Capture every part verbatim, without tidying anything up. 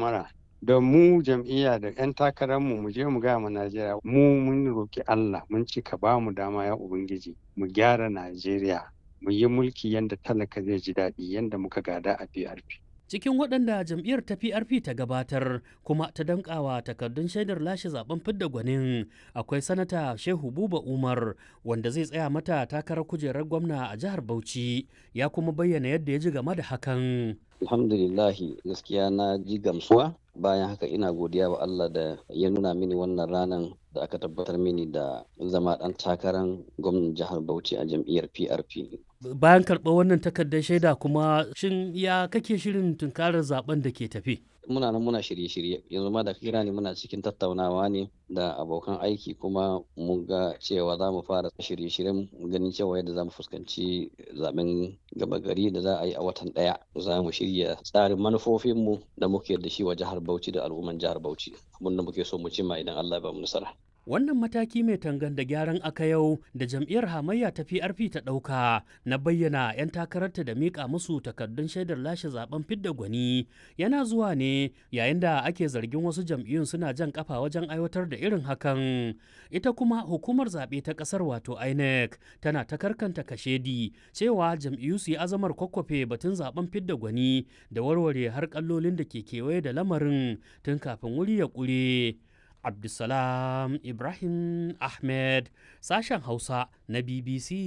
shawara da mu jam'iyya da 'yan takararmu mu je mu gaya ma Najeriya mu mun roki Allah mun ci ka ba mu dama ya Ubangiji mu gyara Najeriya mu yi mulki yanda talaka zai ji daɗi yanda muka gada a P R P. Cikin waɗanda jam'iyyar ta P R P ta gabatar kuma ta dankawa takardun shaidar lashe zaben fidda gwanin akwai sanata Shehu Buba Umar wanda zai tsaya mata takarar kujerar gwamna a jihar Bauchi ya kuma bayyana yadda ya ji game da hakan. Alhamdulillahi gaskiya na ji gamsuwa bayan haka ina godiya wa Allah da ya nuna mini wannan ranar da aka tabbatar mini da zama ɗan takarar gwamnan jihar Bauchi a jam'iyyar P R P. Bayan karɓar wannan takardar shaida kuma shin ya kake shirin tunkarar zaben da ke tafi? Muna nan muna shirye-shirye yanzu ma da kira ne muna cikin tattaunawa ne da abokan aiki kuma mun ga cewa za mu fara shirye-shiryen ganin cewa yadda za mu fuskanci zaben gaba gari da za a yi a watan ɗaya. Za mu shirya tsarin manufofinmu da muke da shi wa jihar Bauchi da al'umman jihar Bauchi abin da muke so mu cimma idan Allah ya ba mu nasara. Wannan mataki mai tangan da gyaran aka yau da jam'iyyar hamayya ta P R P ta ɗauka na bayyana 'yan takararta da miƙa musu takardun shaidar lashe zaben fidda gwani yana zuwa ne yayin da ake zargin wasu jam'iyyun suna jan kafa wajen aiwatar da irin hakan. Ita kuma hukumar zaɓe ta ƙasar wato I N E C tana ta karkanta kashedi cewa jam'iyyu su yi azamar kwakwafe batun zaben fidda gwani da warware har kallolin da ke kewaye da lamarin tun kafin wuri ya ƙure. Abdulsalam Ibrahim Ahmed, sashen Hausa na B B C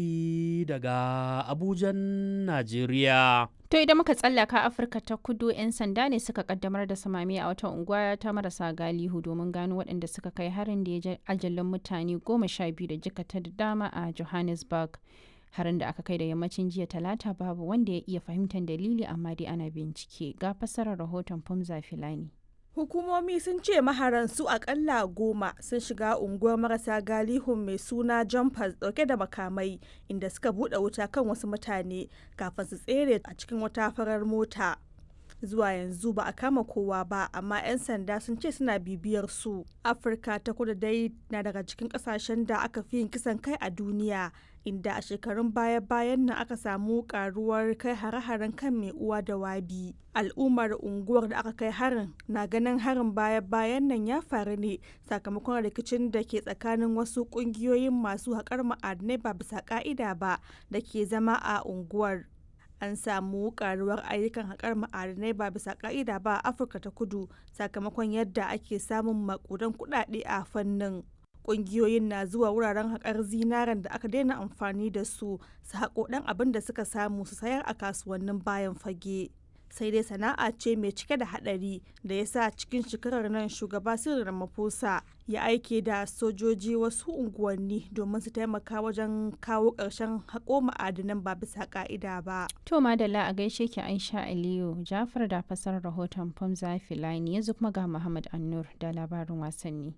daga Abuja, Najeriya. To idan muka tsallaka Afirka ta kudu 'yan sanda ne suka kaddamar da samami a wata unguwa ta marasa galihu domin gano waɗanda suka kai harin da ya ajalin mutane goma sha biyu da jikata da dama a Johannesburg. Harin da aka kai da yammacin jiya talata babu wanda ya iya fahimtar dalili amma dai ana bincike. Ga fassarar rahoton Fumza Filani. Hukumomi sun ce maharan su akalla goma sun shiga unguwar marasa galihun mai suna Jumpers dauke da makamai inda suka bude wuta kan wasu mutane kafin su tsere a cikin wata farar mota. Zuwa yanzu ba a kama kowa ba amma 'yan sanda sun ce suna bibiyar su. Afirka ta kudu dai na daga cikin kasashen da aka fi yin kisan kai a duniya inda a shekarun baya-bayan nan aka samu karuwar kai hare-haren kan mai uwa da wabi. Al'ummar unguwar da aka kai harin na ganin harin baya-bayan nan ya faru ne sakamakon rikicin da ke tsakanin wasu kungiyoyin masu haƙar ma'adinai ba bisa ka'ida ba da ke zama a unguwar. An samu karuwar ayyukan haƙar ma'adinai ba bisa ka'ida ba a Afirka ta kudu sakamakon yadda ake samun maƙudan kuɗaɗe a fannin. Ƙungiyoyin na zuwa wuraren haƙar zinaren da aka daina amfani da su su haƙo ɗan abin da suka samu su sayar a kasuwannin bayan fage. Sai dai sana'a ce mai cike da haɗari da ya sa cikin shekarar nan shugaba Cyril Ramaphosa ya aike da sojoji wasu unguwanni domin su taimaka wajen kawo ƙarshen haƙo ma'adinan ba bisa ƙa'ida ba. To madalla a gaishe ki Aisha Aliyu Jafar da fassarar rahoton Fumza Filani yanzu kuma ga Muhammad Annur da labarin wasanni.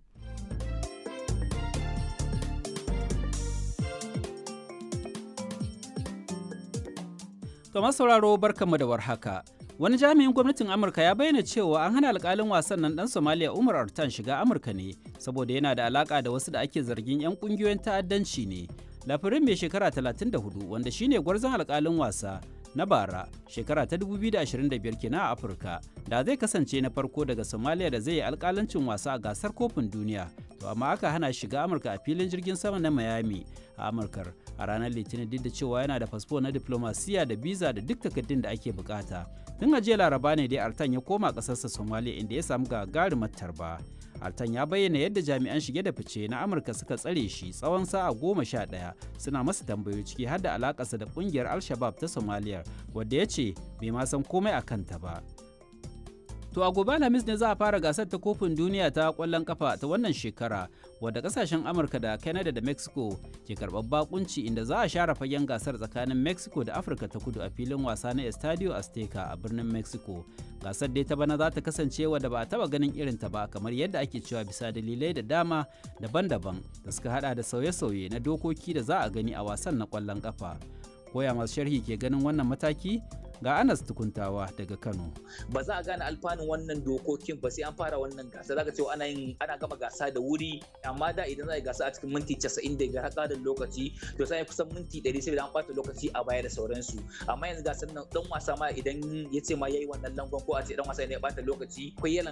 Kamar sauraro barkanmu da warhaka. Wani jami'in gwamnatin Amurka ya bayyana cewa an hana alkalin wasan nan dan Somalia Umar Artan shiga Amurka ne saboda yana da alaka da wasu da ake zargin 'yan kungiyoyin ta'addanci ne. Lafirin mai shekara talatin da hudu wanda shine gwarzon alkalin wasa na bara shekara ta dubu biyu da ashirin da biyar kenan a Afirka da zai kasance na farko daga Somalia da zai yi alkalancin wasa a gasar kofin duniya to amma aka hana shiga Amurka a filin jirgin sama na Miami a Amurkar a ranar Litinin duk da cewa yana da fasfo na diplomasiya da biza da duk takardun da ake bukata. Tun a jiya Laraba ne dai Artan ya koma kasarsa Somalia inda ya samu gagarumar tarba. Artan ya bayyana yadda jami'an shige da fice na Amurka suka tsare shi tsawon sa'a goma sha ɗaya suna masa tambayoyi ciki har da alakarsa da kungiyar Al-Shabaab ta Somalia wadda ya ce bai ma san komai a kanta ba. To a gobe Alhamis ne za a fara gasar ta kofin duniya ta kwallon kafa ta wannan shekara wadda kasashen Amurka da Canada da Mexico ke karɓar bakunci inda za a share fagen gasar tsakanin Mexico da Afirka ta kudu a filin wasa na Estadio Azteca a birnin Mexico. Gasar dai ta bana za ta kasance wadda ba a taba ganin irin ta ba kamar yadda ake cewa bisa dalilai da dama daban-daban da suka hada da sauye-sauye na dokoki da za a gani a wasan na kwallon kafa. Koya masu sharhi ke ganin wannan mataki? Ga Anas Tukuntawa daga Kano. Ba za a gane alfanun wannan dokokin ba sai an fara wannan gasa. Zaka cewa ana yin ana gama gasa da wuri amma da idan za a yi gasa a cikin minti casa'in da biyar haka da lokaci to sai kusan minti ɗari sai an ɓata lokaci a baya da sauransu. Amma yanzu gasar nan dan wasa ma idan ya ce ma yayi wannan langon ko a ce dan wasa ne ya ɓata lokaci akwai